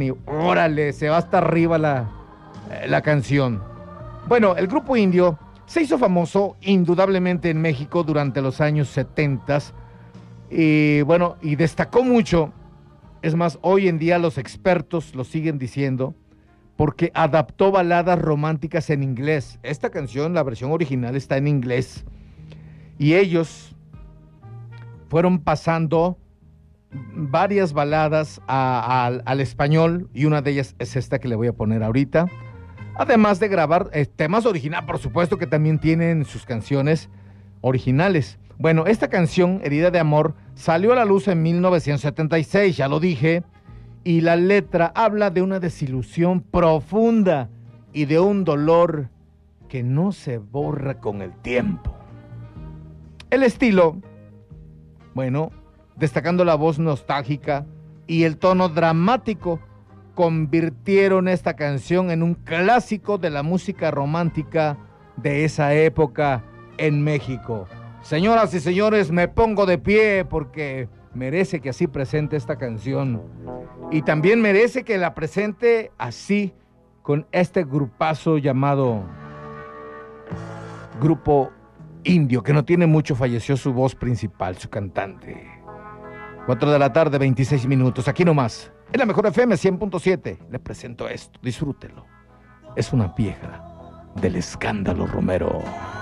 y órale, se va hasta arriba la canción. Bueno, el grupo Indio se hizo famoso indudablemente en México durante los años 70 y bueno, y destacó mucho. Es más, hoy en día los expertos lo siguen diciendo porque adaptó baladas románticas en inglés. Esta canción, la versión original está en inglés y ellos fueron pasando varias baladas al español y una de ellas es esta que le voy a poner ahorita. Además de grabar temas originales, por supuesto que también tienen sus canciones originales. Bueno, esta canción, Herida de Amor, salió a la luz en 1976, ya lo dije, y la letra habla de una desilusión profunda y de un dolor que no se borra con el tiempo. El estilo, bueno, destacando la voz nostálgica y el tono dramático, convirtieron esta canción en un clásico de la música romántica de esa época en México. Señoras y señores, me pongo de pie porque merece que así presente esta canción y también merece que la presente así con este grupazo llamado Grupo Indio, que no tiene mucho, falleció su voz principal, su cantante. 4 de la tarde, 26 minutos, aquí nomás, en la Mejor FM 100.7, le presento esto, disfrútelo. Es una vieja del escándalo Romero.